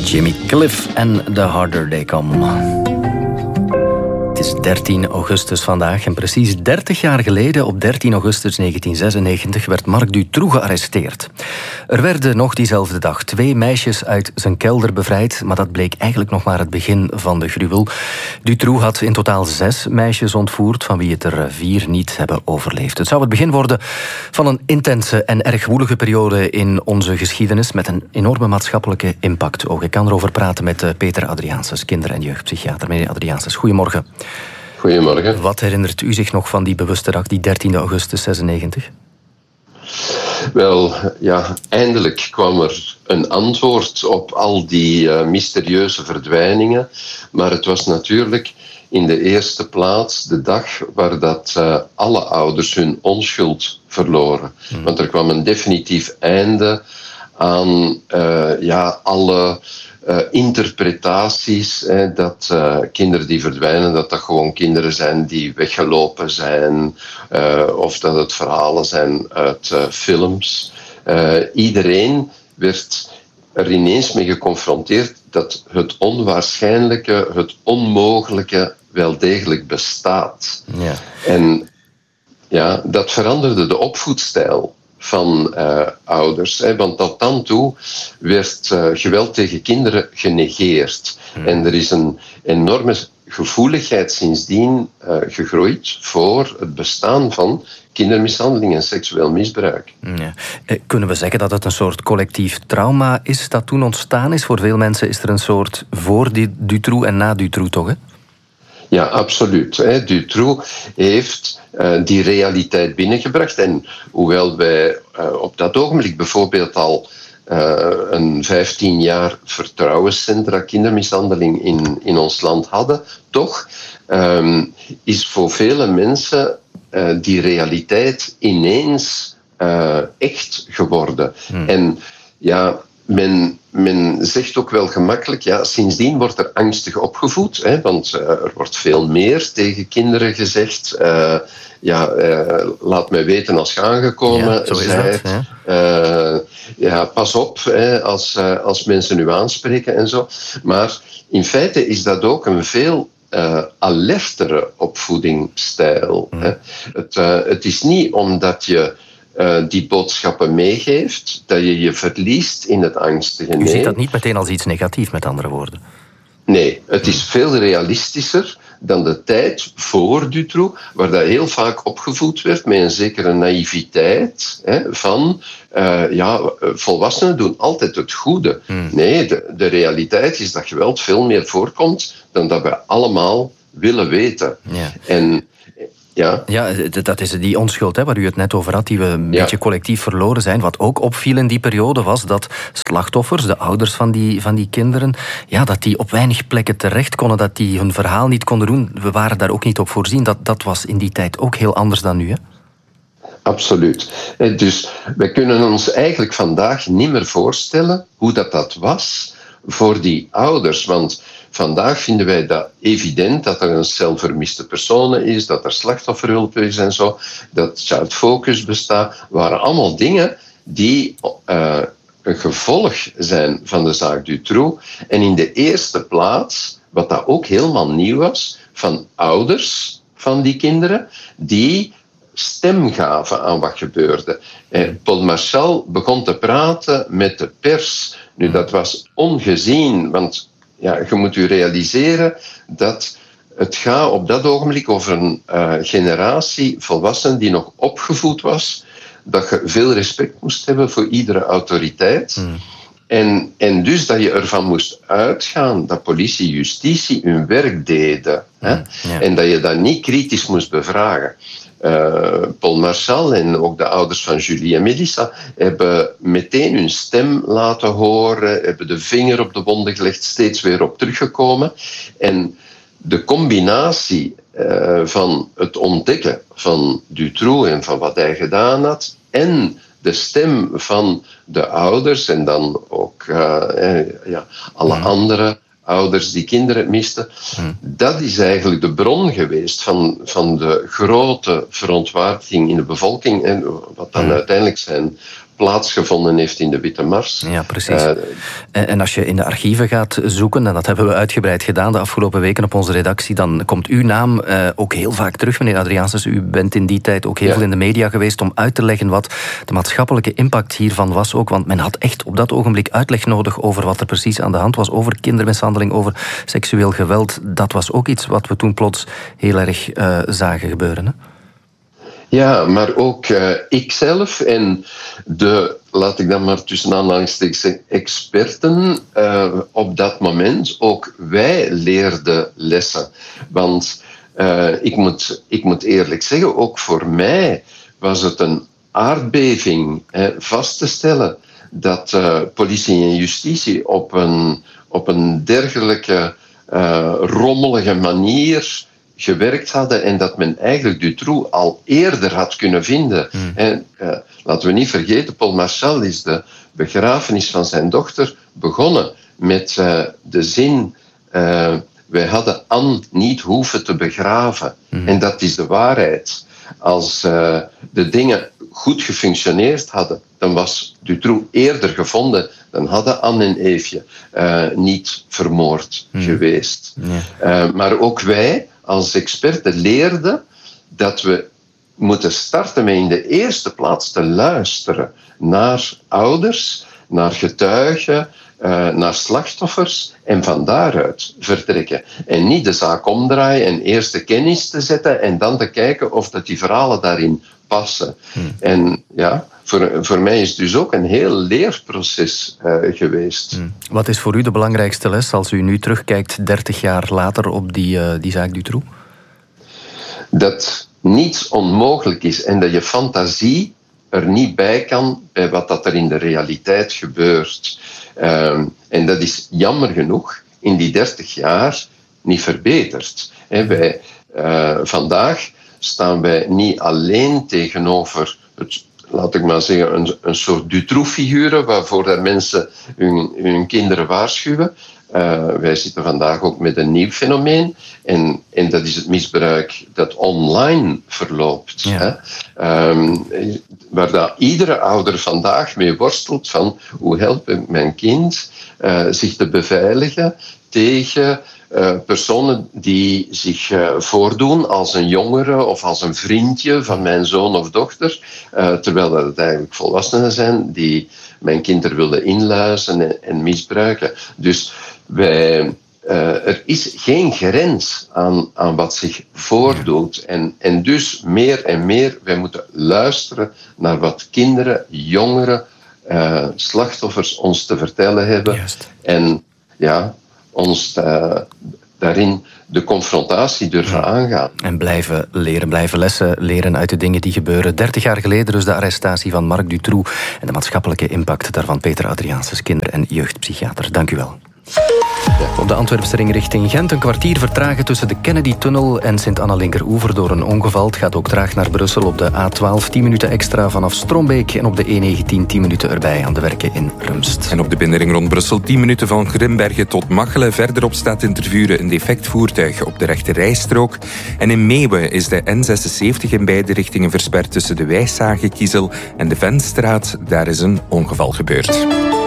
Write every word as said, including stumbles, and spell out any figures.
Jimmy Cliff en The Harder They Come. Het is dertien augustus vandaag en precies dertig jaar geleden, op dertien augustus negentien zesennegentig, werd Marc Dutroux gearresteerd. Er werden nog diezelfde dag twee meisjes uit zijn kelder bevrijd, maar dat bleek eigenlijk nog maar het begin van de gruwel. Dutroux had in totaal zes meisjes ontvoerd, van wie het er vier niet hebben overleefd. Het zou het begin worden van een intense en erg woelige periode in onze geschiedenis, met een enorme maatschappelijke impact. Ook ik kan erover praten met Peter Adriaenses, kinder- en jeugdpsychiater. Meneer Adriaenses, goedemorgen. Goedemorgen. Wat herinnert u zich nog van die bewuste dag, die dertiende augustus zesennegentig? Wel, ja, eindelijk kwam er een antwoord op al die uh, mysterieuze verdwijningen. Maar het was natuurlijk in de eerste plaats de dag waar dat, uh, alle ouders hun onschuld verloren. Hmm. Want er kwam een definitief einde aan uh, ja, alle uh, interpretaties. Hè, dat uh, kinderen die verdwijnen, dat dat gewoon kinderen zijn die weggelopen zijn. Uh, of dat het verhalen zijn uit uh, films. Uh, iedereen werd er ineens mee geconfronteerd dat het onwaarschijnlijke, het onmogelijke wel degelijk bestaat. Ja. En ja, dat veranderde de opvoedstijl van uh, ouders. Hè, want tot dan toe werd uh, geweld tegen kinderen genegeerd. Hmm. En er is een enorme gevoeligheid sindsdien uh, gegroeid voor het bestaan van kindermishandeling en seksueel misbruik. Ja. Kunnen we zeggen dat het een soort collectief trauma is dat toen ontstaan is? Voor veel mensen is er een soort voor Dutroux en na Dutroux, toch? Hè? Ja, absoluut. Dutroux heeft uh, die realiteit binnengebracht. En hoewel wij uh, op dat ogenblik bijvoorbeeld al uh, een vijftien jaar vertrouwenscentra kindermishandeling in, in ons land hadden, toch um, is voor vele mensen uh, die realiteit ineens uh, echt geworden. Hmm. En ja, men... Men zegt ook wel gemakkelijk, ja, sindsdien wordt er angstig opgevoed, hè, want uh, er wordt veel meer tegen kinderen gezegd. Uh, ja, uh, laat mij weten als je aangekomen ja, bent. Uh, ja, pas op hè, als, uh, als mensen u aanspreken en zo. Maar in feite is dat ook een veel uh, alertere opvoedingsstijl. Mm. Hè. Het, uh, het is niet omdat je Uh, die boodschappen meegeeft, dat je je verliest in het angstige. U ziet dat niet meteen als iets negatiefs, met andere woorden. Nee, het is veel realistischer dan de tijd voor Dutroux, waar dat heel vaak opgevoed werd met een zekere naïviteit hè, van uh, ja, volwassenen doen altijd het goede. Hmm. Nee, de, de realiteit is dat geweld veel meer voorkomt dan dat we allemaal willen weten. Ja. En Ja. ja, dat is die onschuld hè, waar u het net over had, die we een ja. beetje collectief verloren zijn. Wat ook opviel in die periode was dat slachtoffers, de ouders van die, van die kinderen, ja, dat die op weinig plekken terecht konden, dat die hun verhaal niet konden doen. We waren daar ook niet op voorzien. Dat, dat was in die tijd ook heel anders dan nu, hè? Absoluut. Dus we kunnen ons eigenlijk vandaag niet meer voorstellen hoe dat, dat was voor die ouders. Want vandaag vinden wij dat evident dat er een cel vermiste personen is, dat er slachtofferhulp is en zo, dat child focus bestaat, waren allemaal dingen die uh, een gevolg zijn van de zaak Dutroux. En in de eerste plaats, wat dat ook helemaal nieuw was, van ouders van die kinderen, die stem gaven aan wat gebeurde. Eh, Paul Marchal begon te praten met de pers. Nu, dat was ongezien, want ja, je moet je realiseren dat het gaat op dat ogenblik over een uh, generatie volwassenen die nog opgevoed was, dat je veel respect moest hebben voor iedere autoriteit. Mm. En, en dus dat je ervan moest uitgaan dat politie en justitie hun werk deden. Mm, hè? Ja. En dat je dat niet kritisch moest bevragen. Uh, Paul Marchal en ook de ouders van Julie en Melissa hebben meteen hun stem laten horen, hebben de vinger op de wonden gelegd, steeds weer op teruggekomen. En de combinatie uh, van het ontdekken van Dutroux en van wat hij gedaan had en de stem van de ouders en dan ook uh, eh, ja, alle ja. andere ouders die kinderen misten, hmm. dat is eigenlijk de bron geweest van, van de grote verontwaardiging in de bevolking en wat dan hmm. uiteindelijk zijn plaatsgevonden heeft in de Witte Mars. Ja, precies. Uh, en als je in de archieven gaat zoeken, en dat hebben we uitgebreid gedaan de afgelopen weken op onze redactie, dan komt uw naam uh, ook heel vaak terug, meneer Adriaansens. U bent in die tijd ook heel ja. veel in de media geweest om uit te leggen wat de maatschappelijke impact hiervan was ook, want men had echt op dat ogenblik uitleg nodig over wat er precies aan de hand was, over kindermishandeling, over seksueel geweld. Dat was ook iets wat we toen plots heel erg uh, zagen gebeuren, hè? Ja, maar ook uh, ikzelf en de, laat ik dan maar tussen aanhalingstekens zeggen, experten uh, op dat moment, ook wij leerden lessen. Want uh, ik, moet, ik moet eerlijk zeggen, ook voor mij was het een aardbeving hè, vast te stellen dat uh, politie en justitie op een, op een dergelijke uh, rommelige manier gewerkt hadden en dat men eigenlijk Dutroux al eerder had kunnen vinden. Mm. En, uh, laten we niet vergeten, Paul Marchal is de begrafenis van zijn dochter begonnen met uh, de zin uh, wij hadden Anne niet hoeven te begraven. Mm. En dat is de waarheid. Als uh, de dingen goed gefunctioneerd hadden, dan was Dutroux eerder gevonden, dan hadden Anne en Eefje uh, niet vermoord mm. geweest. Yeah. Uh, maar ook wij als experten leerden dat we moeten starten met in de eerste plaats te luisteren naar ouders, naar getuigen, uh, naar slachtoffers en van daaruit vertrekken. En niet de zaak omdraaien en eerst de kennis te zetten en dan te kijken of dat die verhalen daarin passen. Hmm. En ja, voor, voor mij is het dus ook een heel leerproces uh, geweest. Hmm. Wat is voor u de belangrijkste les als u nu terugkijkt dertig jaar later op die, uh, die zaak Dutroux? Dat niets onmogelijk is en dat je fantasie er niet bij kan bij wat dat er in de realiteit gebeurt. Uh, en dat is jammer genoeg in die dertig jaar niet verbeterd. He, wij, uh, vandaag staan wij niet alleen tegenover het, laat ik maar zeggen, een, een soort Dutroux-figuren waarvoor daar mensen hun, hun kinderen waarschuwen. Uh, wij zitten vandaag ook met een nieuw fenomeen en, en dat is het misbruik dat online verloopt. Ja. Hè? Um, waar dat iedere ouder vandaag mee worstelt van hoe help ik mijn kind uh, zich te beveiligen tegen uh, personen die zich uh, voordoen als een jongere of als een vriendje van mijn zoon of dochter, uh, terwijl dat het eigenlijk volwassenen zijn die mijn kinderen willen inluizen en, en misbruiken. Dus wij, uh, er is geen grens aan, aan wat zich voordoet. En, en dus meer en meer, wij moeten luisteren naar wat kinderen, jongeren, uh, slachtoffers ons te vertellen hebben. Juist. En ja, ons uh, daarin de confrontatie durven ja. aangaan. En blijven leren, blijven lessen leren uit de dingen die gebeuren. dertig jaar geleden dus de arrestatie van Marc Dutroux en de maatschappelijke impact daarvan. Peter Adriaansens, kinder- en jeugdpsychiater. Dank u wel. Op de Antwerpse ring richting Gent een kwartier vertragen tussen de Kennedy-tunnel en Sint-Anna-Linkeroever door een ongeval. Het gaat ook traag naar Brussel op de A twaalf, tien minuten extra vanaf Strombeek en op de E negentien, tien minuten erbij aan de werken in Rumst. En op de binnenring rond Brussel tien minuten van Grimbergen tot Machelen. Verderop staat in Tervuren een defect voertuig op de rechte rijstrook. En in Meeuwen is de N zesenzeventig in beide richtingen versperd tussen de Wijssagenkiezel en de Ventstraat. Daar is een ongeval gebeurd.